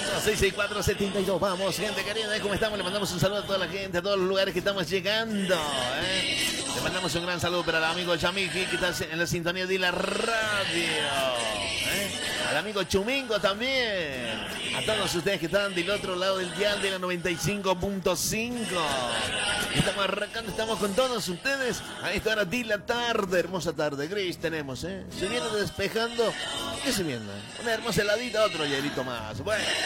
664-72. Vamos, gente querida, ¿cómo estamos? Le mandamos un saludo a toda la gente, a todos los lugares que estamos llegando. Le mandamos un gran saludo para el amigo Chamiki, que está en la sintonía de la radio. Al amigo Chumingo también. A todos ustedes que están del otro lado del dial de la 95.5. Estamos arrancando, estamos con todos ustedes. A esta hora de la tarde, hermosa tarde gris tenemos, Se viene despejando. ¿Qué se viene? Una hermosa heladita, otro hielito más. Bueno,